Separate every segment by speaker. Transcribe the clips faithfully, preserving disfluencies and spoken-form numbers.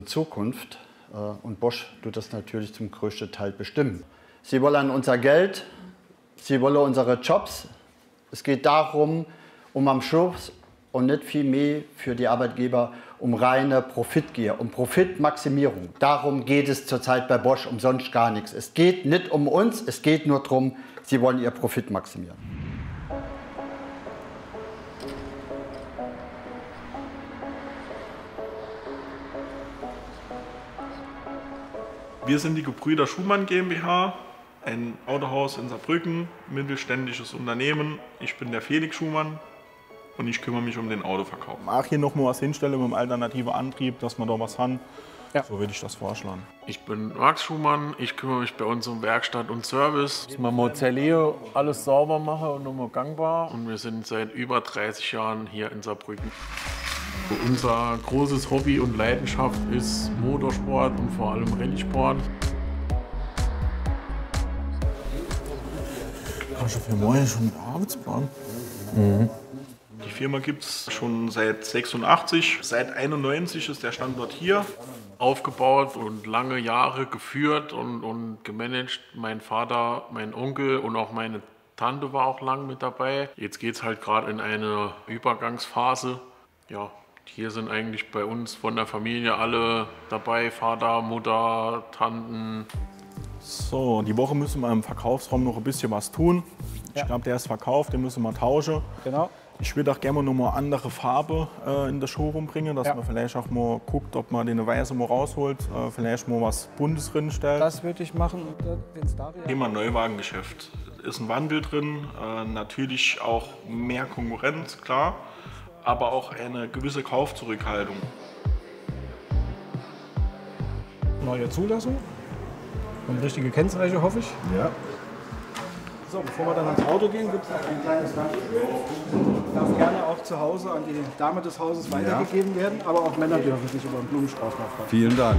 Speaker 1: Zukunft äh, und Bosch tut das natürlich zum größten Teil bestimmen. Sie wollen unser Geld, sie wollen unsere Jobs. Es geht darum, um am Schluss und nicht viel mehr für die Arbeitgeber um reine Profitgier, um Profitmaximierung. Darum geht es zurzeit bei Bosch, um sonst gar nichts. Es geht nicht um uns, es geht nur darum, sie wollen ihr Profit maximieren.
Speaker 2: Wir sind die Gebrüder Schumann GmbH, ein Autohaus in Saarbrücken, mittelständisches Unternehmen. Ich bin der Felix Schumann und ich kümmere mich um den Autoverkauf.
Speaker 3: Ach, hier noch mal was hinstellen mit dem alternativen Antrieb, dass wir da was haben. Ja. So würde ich das vorschlagen.
Speaker 4: Ich bin Max Schumann, ich kümmere mich bei uns um Werkstatt und Service.
Speaker 5: Dass wir Mozelleo alles sauber machen und nochmal gangbar.
Speaker 4: Und wir sind seit über dreißig Jahren hier in Saarbrücken. Unser großes Hobby und Leidenschaft ist Motorsport und vor allem Rallye-Sport.
Speaker 3: Hast du für morgen schon einen Arbeitsplan? Mhm.
Speaker 2: Die Firma gibt es schon seit sechsundachtzig. Seit einundneunzig ist der Standort hier.
Speaker 4: Aufgebaut und lange Jahre geführt und, und gemanagt. Mein Vater, mein Onkel und auch meine Tante war auch lang mit dabei. Jetzt geht es halt gerade in eine Übergangsphase. Ja, hier sind eigentlich bei uns von der Familie alle dabei. Vater, Mutter, Tanten.
Speaker 3: So, die Woche müssen wir im Verkaufsraum noch ein bisschen was tun. Ja. Ich glaube, der ist verkauft, den müssen wir tauschen.
Speaker 5: Genau.
Speaker 3: Ich würde auch gerne noch mal eine andere Farbe äh, in das Showroom bringen, dass ja. man vielleicht auch mal guckt, ob man den Weiße mal rausholt, äh, vielleicht mal was Buntes drin stellt.
Speaker 5: Das würde ich machen.
Speaker 2: Thema Neuwagengeschäft. Ist ein Wandel drin, äh, natürlich auch mehr Konkurrenz, klar, aber auch eine gewisse Kaufzurückhaltung.
Speaker 6: Neue Zulassung und richtige Kennzeichen, hoffe ich.
Speaker 3: Ja.
Speaker 6: So, bevor wir dann ans Auto gehen, gibt es noch ein kleines Dankeschön. Darf gerne auch zu Hause an die Dame des Hauses weitergegeben ja. werden, aber auch Männer dürfen sich über einen Blumenstrauß mal freuen.
Speaker 3: Vielen Dank.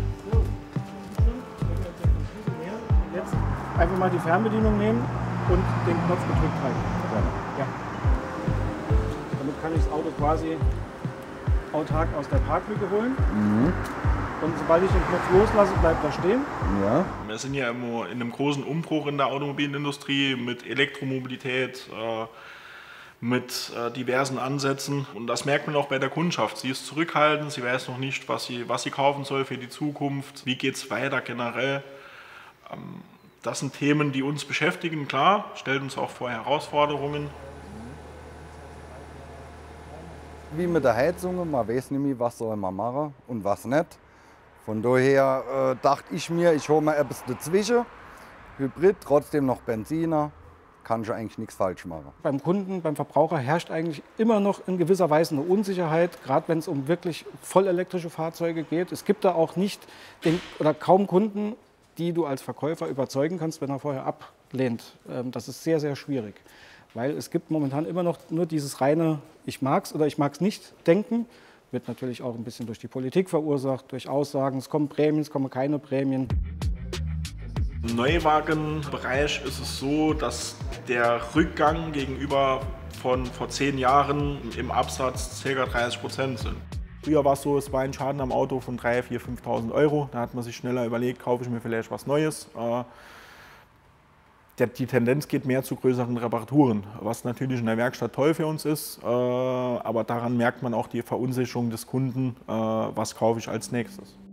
Speaker 6: Jetzt einfach mal die Fernbedienung nehmen und den Knopf gedrückt halten. Ja. Damit kann ich das Auto quasi autark aus der Parklücke holen. Mhm. Und sobald ich den Knopf loslasse, bleibt er stehen.
Speaker 3: Ja.
Speaker 2: Wir sind ja immer in einem großen Umbruch in der Automobilindustrie mit Elektromobilität, äh, mit äh, diversen Ansätzen. Und das merkt man auch bei der Kundschaft. Sie ist zurückhaltend, sie weiß noch nicht, was sie, was sie kaufen soll für die Zukunft. Wie geht es weiter generell? Ähm, das sind Themen, die uns beschäftigen, klar, stellt uns auch vor Herausforderungen.
Speaker 7: Wie mit der Heizung, man weiß nicht mehr, was soll man machen und was nicht. Von daher äh, dachte ich mir, ich hole mal etwas dazwischen. Hybrid, trotzdem noch Benziner, kann ich eigentlich nichts falsch machen.
Speaker 6: Beim Kunden, beim Verbraucher herrscht eigentlich immer noch in gewisser Weise eine Unsicherheit, gerade wenn es um wirklich vollelektrische Fahrzeuge geht. Es gibt da auch nicht den, oder kaum Kunden, die du als Verkäufer überzeugen kannst, wenn er vorher ablehnt. Ähm, das ist sehr, sehr schwierig. Weil es gibt momentan immer noch nur dieses reine ich mag's oder ich mag's nicht denken. Wird natürlich auch ein bisschen durch die Politik verursacht, durch Aussagen, es kommen Prämien, es kommen keine Prämien.
Speaker 2: Im Neuwagenbereich ist es so, dass der Rückgang gegenüber von vor zehn Jahren im Absatz ca. dreißig Prozent sind.
Speaker 3: Früher war es so, es war ein Schaden am Auto von dreitausend, viertausend, fünftausend Euro. Da hat man sich schneller überlegt, kaufe ich mir vielleicht was Neues. Die Tendenz geht mehr zu größeren Reparaturen, was natürlich in der Werkstatt toll für uns ist, aber daran merkt man auch die Verunsicherung des Kunden, was kaufe ich als nächstes.